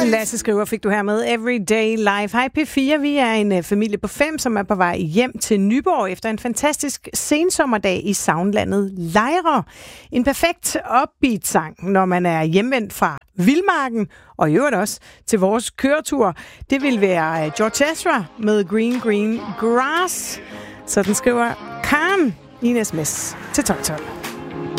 Lasse Skriver fik du her med Everyday Life. Hej P4, vi er en familie på 5, som er på vej hjem til Nyborg efter en fantastisk sensommerdag i Soundlandet Lejre. En perfekt upbeat sang, når man er hjemvendt fra vildmarken, og i øvrigt også til vores køretur. Det vil være George Ezra med Green Green Grass. Så den skriver Karen i en sms til 1212.